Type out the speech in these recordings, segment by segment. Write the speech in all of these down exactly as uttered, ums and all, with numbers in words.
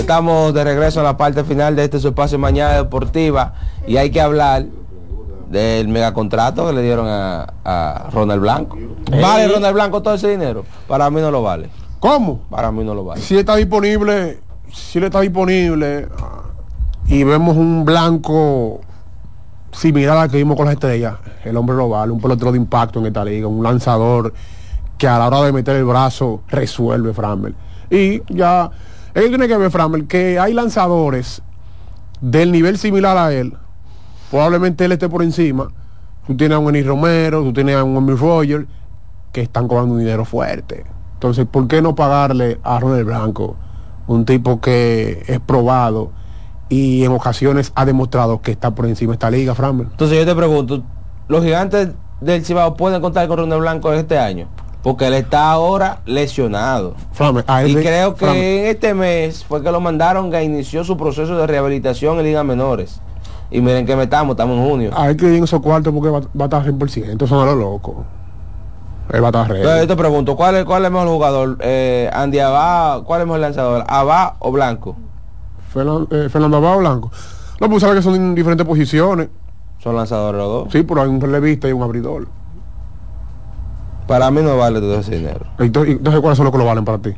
Estamos de regreso a la parte final de este su espacio Mañana Deportiva y hay que hablar del megacontrato que le dieron a, a Ronald Blanco. ¿Vale Ronald Blanco todo ese dinero? Para mí no lo vale. ¿Cómo? Para mí no lo vale. Si está disponible, si le está disponible y vemos un Blanco similar al que vimos con las estrellas, el hombre lo vale, un pelotero de impacto en esta liga, un lanzador que a la hora de meter el brazo resuelve, Framber. Y ya, él tiene que ver, Framber, que hay lanzadores del nivel similar a él, probablemente él esté por encima. Tú tienes a un Eni Romero, tú tienes a un Emil Rogers, que están cobrando un dinero fuerte. Entonces, ¿por qué no pagarle a Ronald Blanco, un tipo que es probado y en ocasiones ha demostrado que está por encima de esta liga, Framber? Entonces yo te pregunto, ¿los gigantes del Cibao pueden contar con Ronald Blanco este año? Porque él está ahora lesionado. Framber, y de, creo que Framber. en este mes fue que lo mandaron que inició su proceso de rehabilitación en ligas menores. Y miren que metamos, estamos en junio. Hay que ir en esos cuartos porque va, va a estar cien por ciento, son a lo loco. Él va a estar ready. Entonces yo te pregunto, ¿cuál es, cuál es el mejor jugador? Eh, Andy Abá, ¿cuál es el mejor lanzador? ¿Abá o Blanco? Fernan, eh, Fernando Abá o Blanco. No, pues sabes que son en diferentes posiciones. Son lanzadores los dos. Sí, pero hay un relevista y un abridor. Para mí no vale todo ese dinero. Entonces, entonces ¿cuáles son los que lo valen para ti?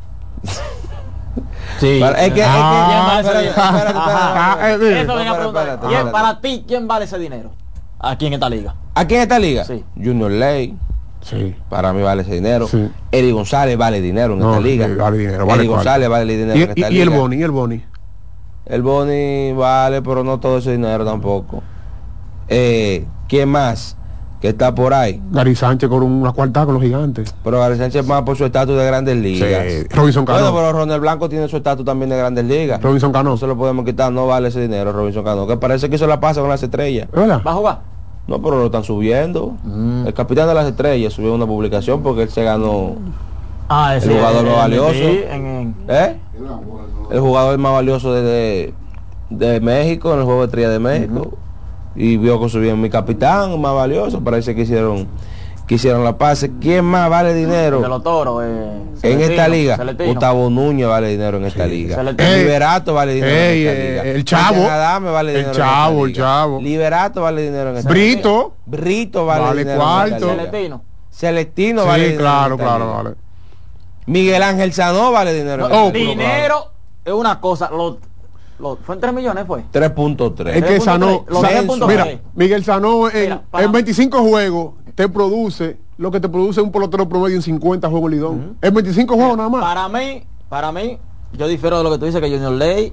Sí. Para, es que, Ah, es que, espérate, espérate, espérate, ah, espérate. eh, eh. Eso venía a preguntar. Espérate, ¿Quién, espérate. para ti, ¿quién vale ese dinero? Aquí en esta liga. ¿Aquí en esta liga? Sí. Junior Ley, Sí. para mí vale ese dinero. Sí. Eri González vale dinero en No, esta liga. sí, vale dinero, vale Eri cuarto. González vale dinero Y, en esta y- y liga. el Boni, y el Boni. El Boni vale, pero no todo ese dinero tampoco. Eh, ¿Quién más que está por ahí? Gary Sánchez con una cuarta con los gigantes. Pero Gary Sánchez más por su estatus de Grandes Ligas. Sí. Robinson Cano. Bueno, pero Ronald Blanco tiene su estatus también de Grandes Ligas. Robinson Cano. No se lo podemos quitar, no vale ese dinero, Robinson Cano. Que parece que eso la pasa con las estrellas. ¿Es verdad? ¿Va a jugar? No, pero lo están subiendo. Mm. El capitán de las estrellas subió una publicación porque él se ganó. Ah, El jugador más valioso. Sí, en, en- ¿Eh? El jugador más valioso de, de, de México, en el juego de estrella de México. Uh-huh. Y vio que subieron mi capitán más valioso. Parece que hicieron, que hicieron la paz. ¿Quién más vale dinero de los toros. Eh, en Celestino, esta liga? Celestino. Gustavo Núñez vale dinero en esta Sí. liga. Celestino. El Liberato vale dinero Ey, en esta eh, liga. el Chavo. Cristian Adame vale El dinero Chavo, en el esta Chavo. liga. Liberato vale dinero en esta Brito. liga. Brito vale, Vale dinero cuarto. en esta liga. Celestino. Celestino Sí, vale dinero claro, en esta claro, liga. vale. Miguel Ángel Sanó vale dinero en No, esta Oh, liga. dinero es una cosa. Lo, lo, ¿Fue en tres millones? Fue. tres punto tres. Es que tres punto Sanó, tres, los Sa- tres punto mira, tres. Miguel Sanó en, Mira, para- en veinticinco juegos te produce lo que te produce un pelotero promedio en cincuenta juegos Lidón. En veinticinco juegos nada más. Para mí, para mí, yo difiero de lo que tú dices que Junior Ley